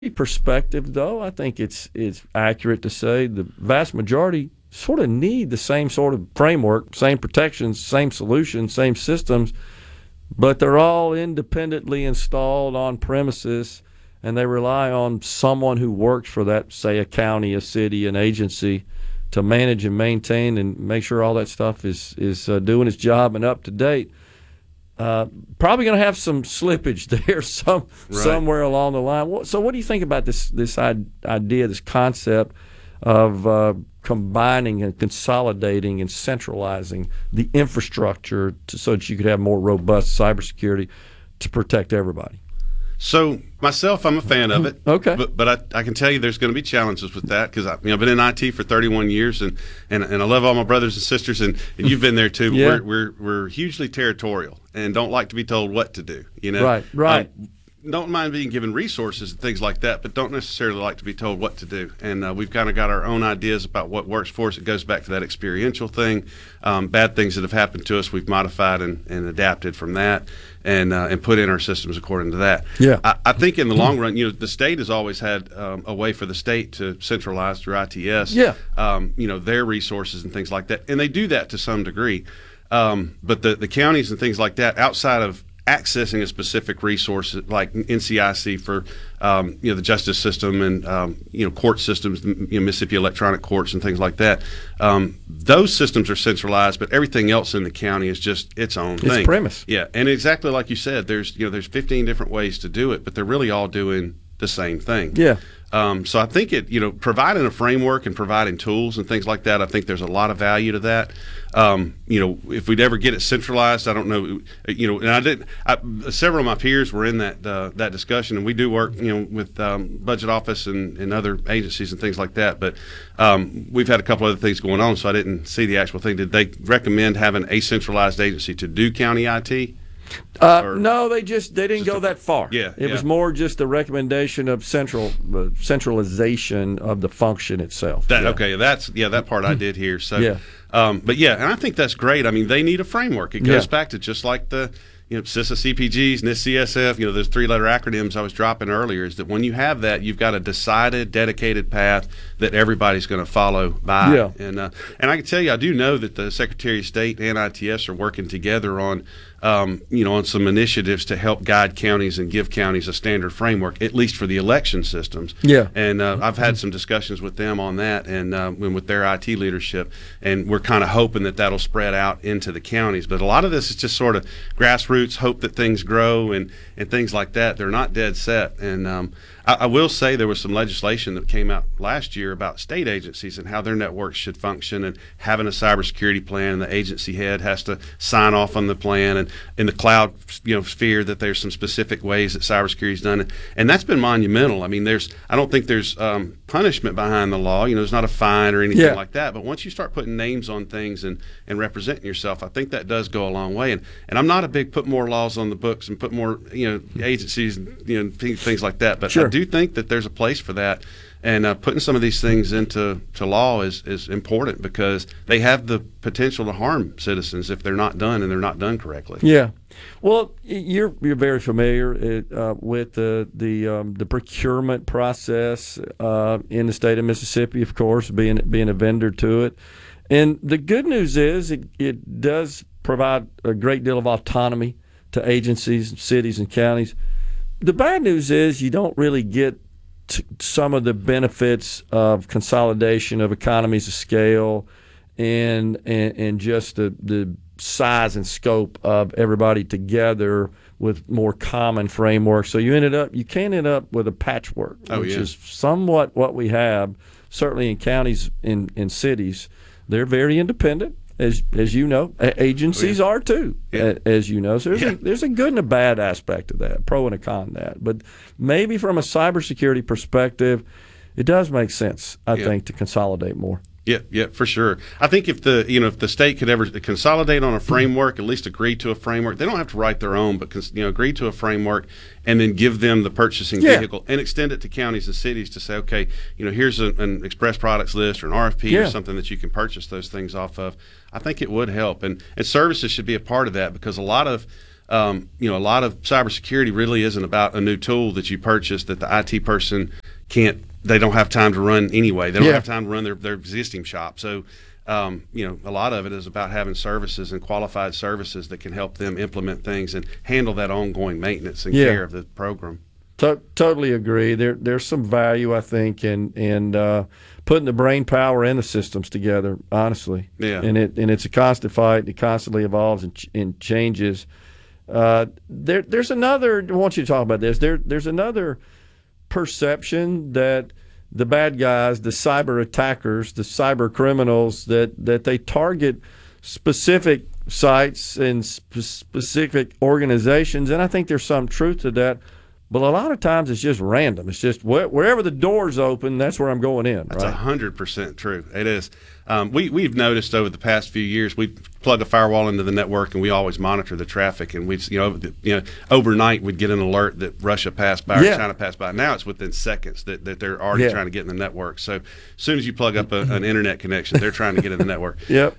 perspective, though, I think it's accurate to say the vast majority sort of need the same sort of framework, same protections, same solutions, same systems, but they're all independently installed on premises, and they rely on someone who works for that, say, a county, a city, an agency, to manage and maintain and make sure all that stuff is doing its job and up to date. Probably going to have some slippage there somewhere along the line. So what do you think about this idea, this concept of combining and consolidating and centralizing the infrastructure so that you could have more robust cybersecurity to protect everybody? So myself, I'm a fan of it. Okay. But I can tell you there's going to be challenges with that because I've been in IT for 31 years and I love all my brothers and sisters and you've been there too. Yeah. We're hugely territorial and don't like to be told what to do. Right. Don't mind being given resources and things like that, but don't necessarily like to be told what to do. And we've kind of got our own ideas about what works for us. It goes back to that experiential thing. Bad things that have happened to us, we've modified and adapted from that and put in our systems according to that. Yeah. I think in the long run, the state has always had a way for the state to centralize through ITS, their resources and things like that. And they do that to some degree. But the counties and things like that, outside of accessing a specific resource like NCIC for the justice system and court systems, Mississippi electronic courts and things like that. Those systems are centralized, but everything else in the county is just its own thing. It's premise. Yeah, and exactly like you said, there's 15 different ways to do it, but they're really all doing the same thing. Yeah. So I think providing a framework and providing tools and things like that, I think there's a lot of value to that. If we'd ever get it centralized, I don't know. And several of my peers were in that discussion, and we do work, with budget office and other agencies and things like that. But we've had a couple other things going on, so I didn't see the actual thing. Did they recommend having a centralized agency to do county IT? No, they didn't go that far. Yeah, it was more just a recommendation of centralization of the function itself. Okay, that part I did hear. So, yeah. And I think that's great. I mean, they need a framework. It goes back to just like the CISA CPGs, NIST CSF, those three-letter acronyms I was dropping earlier, is that when you have that, you've got a decided, dedicated path that everybody's going to follow by. Yeah. And I can tell you, I do know that the Secretary of State and ITS are working together on some initiatives to help guide counties and give counties a standard framework, at least for the election systems. Yeah. And I've had some discussions with them on that and with their IT leadership, and we're kind of hoping that that'll spread out into the counties. But a lot of this is just sort of grassroots, hope that things grow and things like that. They're not dead set. And I will say there was some legislation that came out last year about state agencies and how their networks should function and having a cybersecurity plan, and the agency head has to sign off on the plan, and in the cloud sphere that there's some specific ways that cybersecurity is done, and that's been monumental. I mean, I don't think there's punishment behind the law. There's not a fine or anything like that, but once you start putting names on things and representing yourself, I think that does go a long way. And I'm not a big put more laws on the books and put more agencies and things like that, but sure. I do think that there's a place for that, and putting some of these things into law is important because they have the potential to harm citizens if they're not done and they're not done correctly. Yeah, well, you're very familiar with the procurement process in the state of Mississippi, of course, being a vendor to it, and the good news is it does provide a great deal of autonomy to agencies, cities, and counties. The bad news is you don't really get some of the benefits of consolidation, of economies of scale, and just the size and scope of everybody together with more common frameworks. So you can end up with a patchwork, which is somewhat what we have, certainly in counties, in cities. They're very independent. As you know, agencies are too, as you know. So there's a good and a bad aspect of that, pro and a con that. But maybe from a cybersecurity perspective, it does make sense, I think, to consolidate more. Yeah, for sure. I think if the state could ever consolidate on a framework, at least agree to a framework, they don't have to write their own, but agree to a framework and then give them the purchasing vehicle and extend it to counties and cities to say, okay, here's an express products list or an RFP or something that you can purchase those things off of. I think it would help, and services should be a part of that because a lot of a lot of cybersecurity really isn't about a new tool that you purchase that the IT person they don't have time to run anyway. They don't have time to run their existing shop. So, a lot of it is about having services and qualified services that can help them implement things and handle that ongoing maintenance and care of the program. Totally agree. There's some value, I think, in putting the brain power and the systems together. Honestly, and it's a constant fight. It constantly evolves and changes. There's another. I want you to talk about this. There's another perception that the bad guys, the cyber attackers, the cyber criminals, that they target specific sites and specific organizations, and I think there's some truth to that. But a lot of times it's just random. It's just wherever the door's open, that's where I'm going in. That's 100% true. It is. We've noticed over the past few years, we plug a firewall into the network and we always monitor the traffic. And overnight we'd get an alert that Russia passed by or China passed by. Now it's within seconds that they're already trying to get in the network. So as soon as you plug up an internet connection, they're trying to get in the network.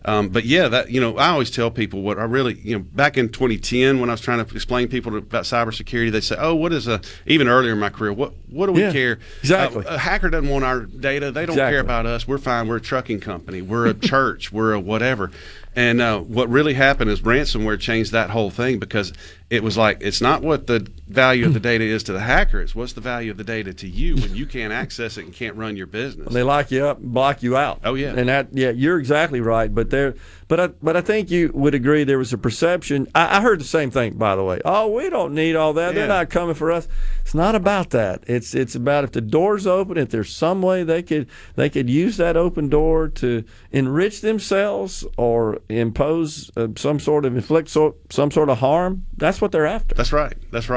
I always tell people what I really, back in 2010 when I was trying to explain people about cybersecurity, they say, "Oh, what is even earlier in my career, what do we care? Exactly. A hacker doesn't want our data. They don't care about us. We're fine. We're a trucking company. We're a church. We're a whatever." And what really happened is ransomware changed that whole thing, because it was like, it's not what the value of the data is to the hacker. It's what's the value of the data to you when you can't access it and can't run your business. They lock you up and block you out. Oh, yeah. And you're exactly right. But I think you would agree there was a perception. I heard the same thing, by the way. Oh, we don't need all that. They're not coming for us. It's not about that. It's about if the door's open, if there's some way they could use that open door to enrich themselves or impose inflict some sort of harm. That's what they're after. That's right.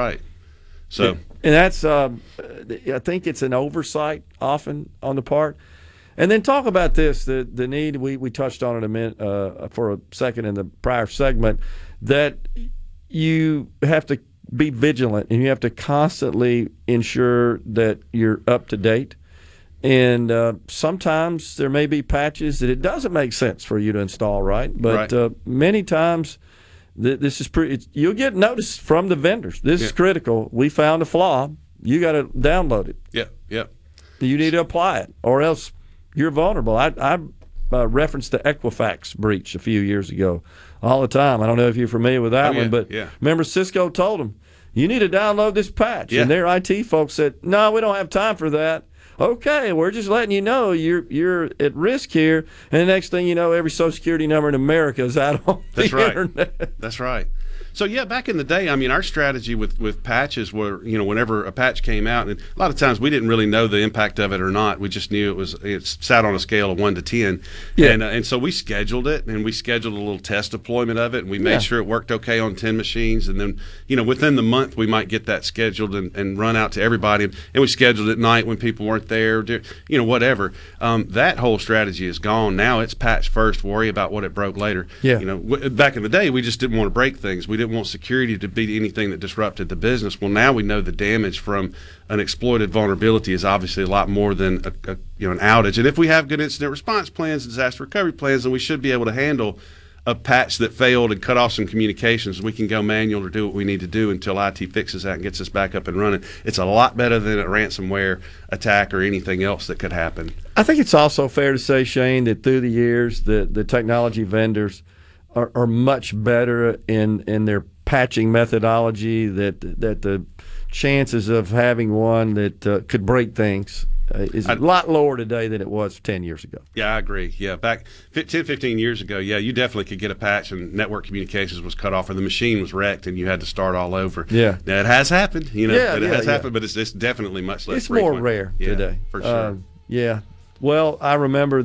So, and that's I think it's an oversight often on the part. And then talk about this, the need, we touched on it a minute for a second in the prior segment, that you have to be vigilant and you have to constantly ensure that you're up to date. And sometimes there may be patches that it doesn't make sense for you to install, right? But many times this is you'll get notice from the vendors. This is critical. We found a flaw. You got to download it. Yeah. You need to apply it, or else you're vulnerable. I referenced the Equifax breach a few years ago all the time. I don't know if you're familiar with that one, but remember Cisco told them, you need to download this patch. And their IT folks said, no, we don't have time for that. Okay, we're just letting you know you're at risk here. And the next thing you know, every Social Security number in America is out on the internet. That's right. So, back in the day, our strategy with patches were, whenever a patch came out, and a lot of times we didn't really know the impact of it or not. We just knew it sat on a scale of 1 to 10. And so we scheduled it, and we scheduled a little test deployment of it, and we made sure it worked okay on 10 machines. And then, within the month, we might get that scheduled and run out to everybody. And we scheduled it at night when people weren't there, whatever. That whole strategy is gone. Now it's patch first, worry about what it broke later. Back in the day, we just didn't want to break things. We didn't want security to be anything that disrupted the business. Well, now we know the damage from an exploited vulnerability is obviously a lot more than an outage. And if we have good incident response plans and disaster recovery plans, then we should be able to handle a patch that failed and cut off some communications. We can go manual or do what we need to do until IT fixes that and gets us back up and running. It's a lot better than a ransomware attack or anything else that could happen. I think it's also fair to say, Shane, that through the years, the technology vendors are much better in their patching methodology, that the chances of having one that could break things is a lot lower today than it was 10 years ago. Yeah, I agree. Yeah, back 10, 15 years ago, you definitely could get a patch and network communications was cut off or the machine was wrecked and you had to start all over. Yeah. Now, it has happened. It has happened, but it's definitely much less frequent. More rare today. For sure. Well, I remember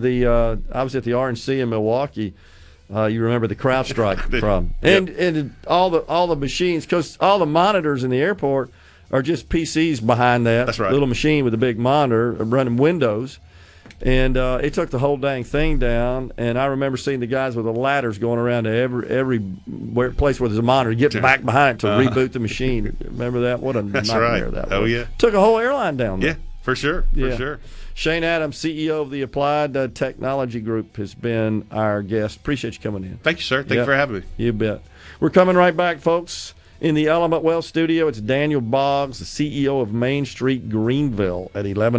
I was at the RNC in Milwaukee. You remember the CrowdStrike problem, and all the machines, because all the monitors in the airport are just PCs behind that. That's right. Little machine with a big monitor running Windows, and it took the whole dang thing down. And I remember seeing the guys with the ladders going around to every place where there's a monitor, get back behind it to reboot the machine. Remember that? What a nightmare that was. Oh yeah, took a whole airline down there. Yeah, for sure. For sure. Shane Adams, CEO of the Applied Technology Group, has been our guest. Appreciate you coming in. Thank you, sir. Thank you for having me. You bet. We're coming right back, folks. In the Element Wealth studio, it's Daniel Boggs, the CEO of Main Street Greenville at 11